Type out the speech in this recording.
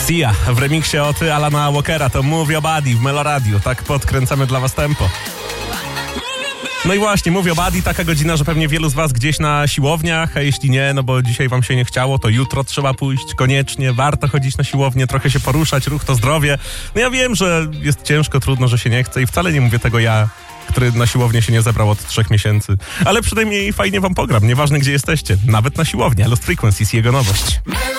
Sia w remiksie od Alana Walkera, to Move Your Body w Meloradiu. Tak podkręcamy dla was tempo. No i właśnie, Move Your Body, taka godzina, że pewnie wielu z was gdzieś na siłowniach, a jeśli nie, no bo dzisiaj wam się nie chciało, to jutro trzeba pójść koniecznie, warto chodzić na siłownię, trochę się poruszać, ruch to zdrowie. No ja wiem, że jest ciężko, trudno, że się nie chce i wcale nie mówię tego ja, który na siłownię się nie zebrał od 3 miesięcy. Ale przynajmniej fajnie wam pogram, nieważne gdzie jesteście, nawet na siłowni. Lost Frequencies i jego nowość.